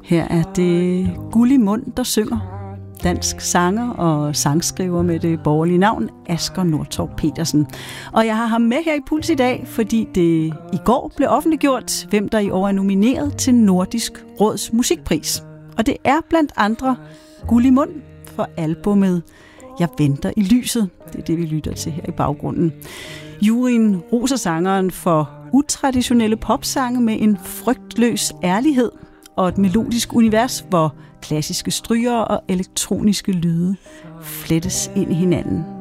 Her er det Gulli Mund, der synger. Dansk sanger og sangskriver med det borgerlige navn Asger Nordtorp Petersen. Og jeg har ham med her i Puls i dag, fordi det i går blev offentliggjort, hvem der i år er nomineret til Nordisk Råds Musikpris. Og det er blandt andre Gulli Mund for albummet Jeg venter i lyset. Det er det, vi lytter til her i baggrunden. Juryen roser sangeren for utraditionelle popsange med en frygtløs ærlighed og et melodisk univers, hvor klassiske strygere og elektroniske lyde flettes ind i hinanden.